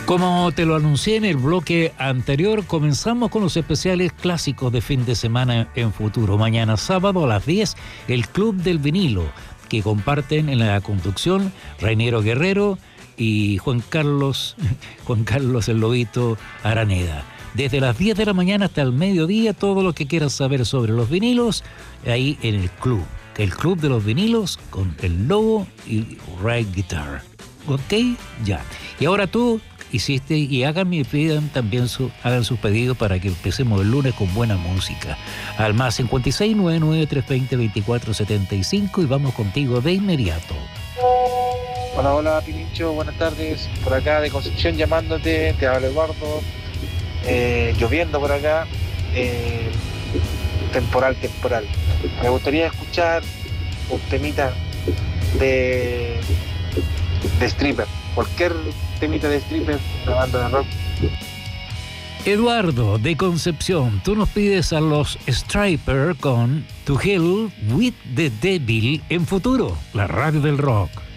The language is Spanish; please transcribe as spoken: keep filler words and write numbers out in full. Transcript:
Como te lo anuncié en el bloque anterior, comenzamos con los especiales clásicos de fin de semana en futuro. Mañana sábado a las diez, el Club del Vinilo, que comparten en la conducción Rainiero Guerrero y Juan Carlos, Juan Carlos el Lobito Araneda. Desde las diez de la mañana hasta el mediodía, todo lo que quieras saber sobre los vinilos, ahí en el club. El Club de los Vinilos con el Lobo y Ride Guitar. ¿Ok? Ya. Y ahora tú hiciste, y hagan, y pidan también su, hagan sus pedidos para que empecemos el lunes con buena música. Al más cincuenta y seis, noventa y nueve, trescientos veinte, veinticuatro setenta y cinco y vamos contigo de inmediato. Hola, hola Pilincho, buenas tardes. Por acá de Concepción llamándote, te habla Eduardo. Eh, lloviendo por acá, eh, temporal, temporal. Me gustaría escuchar un temita de, de Stripper, cualquier temita de Stripper, una banda de rock. Eduardo de Concepción, tú nos pides a los Striper con To Hell with the Devil en futuro, la radio del rock.